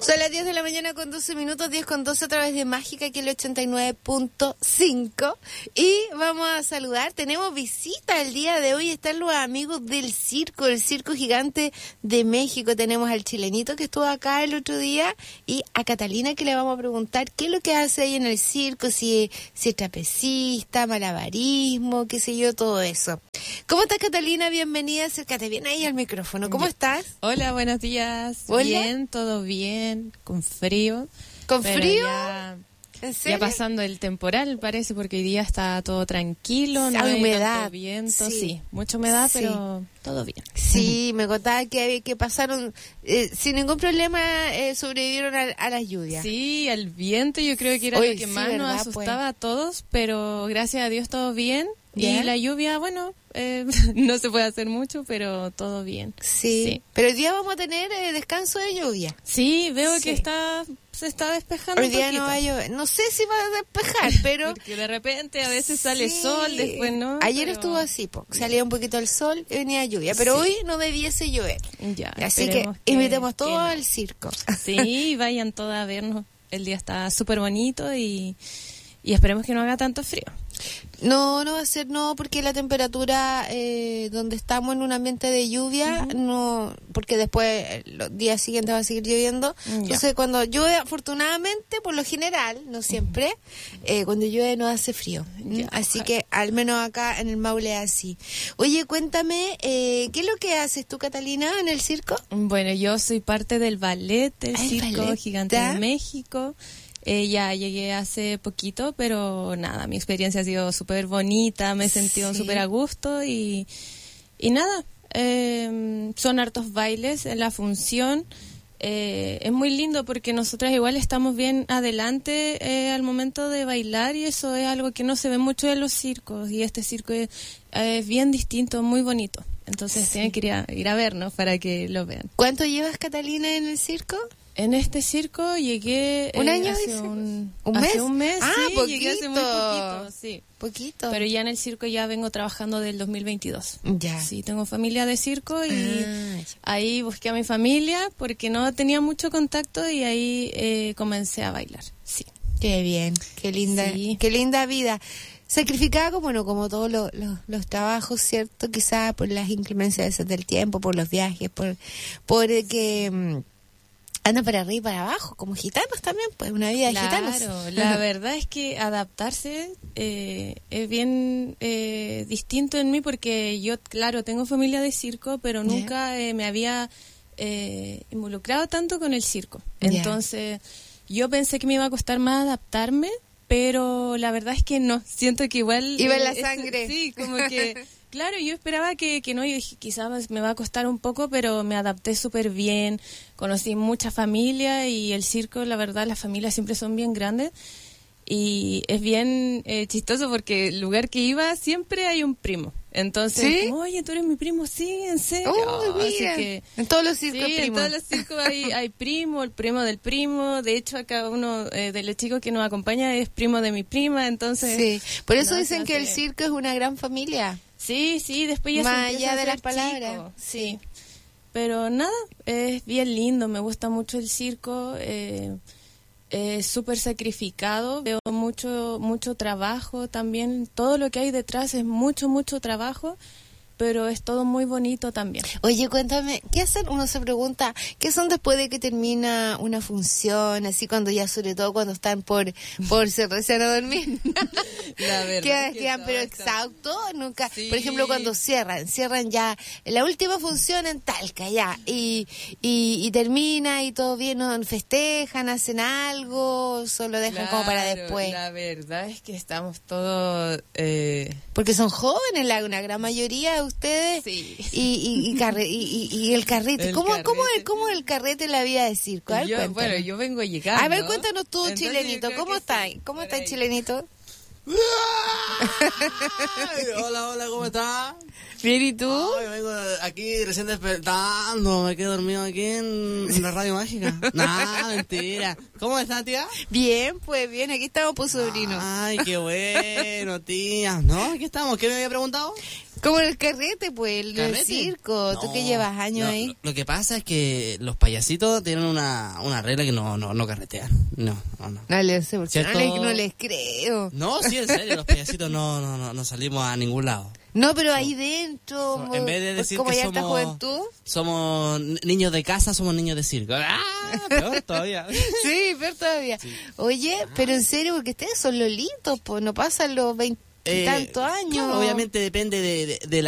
Son las 10 de la mañana con 12 minutos, 10 con 12 a través de Mágica, aquí el 89.5. Y vamos a saludar, tenemos visita el día de hoy, están los amigos del circo, el Circo Gigante de México. Tenemos al chilenito que estuvo acá el otro día y a Catalina que le vamos a preguntar qué es lo que hace ahí en el circo, si es trapecista, malabarismo, qué sé yo, todo eso. ¿Cómo estás, Catalina? Bienvenida, acércate bien ahí al micrófono. ¿Cómo estás? Hola, buenos días. Hola. Bien, todo bien, con frío. ¿Con frío? ¿En serio? Ya pasando el temporal, parece, porque hoy día está todo tranquilo, no hay humedad, tanto viento, sí, mucha humedad, sí, pero todo bien. Sí, me contaba que pasaron sin ningún problema, sobrevivieron a las lluvias. Sí, al viento yo creo que era lo que más ¿verdad? Nos asustaba a todos, pero gracias a Dios todo bien. ¿Ya? Y la lluvia, bueno, no se puede hacer mucho, pero todo bien. Sí. Pero hoy día vamos a tener descanso de lluvia. Sí, veo que se está despejando. Hoy día no va a llover. No sé si va a despejar, pero... Porque de repente a veces sale sol, después no. Ayer estuvo así, salía un poquito el sol y venía lluvia, pero hoy no debiese llover. Ya, así que invitemos todos al circo. Sí, vayan todos a vernos. El día está súper bonito y esperemos que no haga tanto frío. No va a ser, porque la temperatura donde estamos en un ambiente de lluvia, no, porque después los días siguientes va a seguir lloviendo. Entonces, cuando llueve, afortunadamente, por lo general, no siempre, cuando llueve no hace frío. Así que, al menos acá en el Maule es así. Oye, cuéntame, ¿qué es lo que haces tú, Catalina, en el circo? Bueno, yo soy parte del ballet del Circo Gigante de México. Ya llegué hace poquito, pero nada, mi experiencia ha sido súper bonita, me he sentido súper a gusto y nada, son hartos bailes en la función. Es muy lindo porque nosotras igual estamos bien adelante al momento de bailar y eso es algo que no se ve mucho en los circos y este circo es bien distinto, muy bonito. Entonces tienen que ir a vernos para que lo vean. ¿Cuánto llevas, Catalina, en el circo? En este circo llegué ¿Un año? Hace un mes. Hace un mes, sí, poquito. Llegué hace muy poquito, sí. Poquito. Pero ya en el circo ya vengo trabajando del 2022. Ya. Sí, tengo familia de circo y ahí busqué a mi familia porque no tenía mucho contacto y ahí comencé a bailar, sí. Qué bien, qué linda vida. Sacrificada como todos los trabajos, ¿cierto? Quizá por las inclemencias del tiempo, por los viajes, por que... andan para arriba y para abajo, como gitanos también, pues una vida de gitanos. Claro, la verdad es que adaptarse es bien distinto en mí porque yo, claro, tengo familia de circo, pero nunca me había involucrado tanto con el circo. Entonces, yo pensé que me iba a costar más adaptarme, pero la verdad es que no, siento que igual... Iba en la sangre. Sí, como que... Claro, yo esperaba que no, yo dije, quizás me va a costar un poco, pero me adapté súper bien, conocí mucha familia y el circo, la verdad, las familias siempre son bien grandes y es bien chistoso porque el lugar que iba siempre hay un primo. Entonces, oye, tú eres mi primo, sí, en serio. Así que, en todos los circos sí, en todos los circos hay primo, el primo del primo. De hecho, acá uno de los chicos que nos acompaña es primo de mi prima, entonces... Sí, por eso dicen que el circo es una gran familia. Sí, después ya más se allá de las chico. palabras. Sí. Pero nada, es bien lindo, me gusta mucho el circo, es súper sacrificado, veo mucho trabajo también, todo lo que hay detrás es mucho trabajo, pero es todo muy bonito también. Oye, cuéntame, ¿qué hacen? Uno se pregunta, ¿qué son después de que termina una función? Así cuando ya, sobre todo cuando están por se recién a dormir. La verdad. Quedan pero exhaustos, nunca. Sí. Por ejemplo, cuando cierran ya la última función en Talca, ya, y termina y todo bien, ¿no? Festejan, hacen algo, solo dejan como para después. La verdad es que estamos todos... Porque son jóvenes, una gran mayoría de ustedes. Sí. Y el carrete. ¿Cómo es el carrete en la vida de circo? A ver, bueno, yo vengo llegando. A ver, cuéntanos tú, entonces, chilenito, ¿cómo estás? ¿Cómo estás, chilenito? Hola, ¿cómo estás? Bien, ¿y tú? Ay, vengo aquí recién despertando, me quedé dormido aquí en la radio mágica. Nah, mentira. ¿Cómo estás, tía? Bien, pues bien, aquí estamos por sobrinos. Ay, qué bueno, tía. ¿No? Aquí estamos, ¿qué me había preguntado? Como en el carrete, pues, el circo. ¿Tú que llevas años ahí? Lo que pasa es que los payasitos tienen una regla que no carretean. No. No les sé, porque no les creo. No, sí, en serio, los payasitos no salimos a ningún lado. No, pero ahí dentro, en vez de decir como que ya está juventud, somos niños de casa, somos niños de circo. Peor todavía. Sí, peor todavía. Sí. Oye, pero en serio, porque ustedes son lolitos, pues no pasan los 20 y tantos años. Claro, obviamente depende de la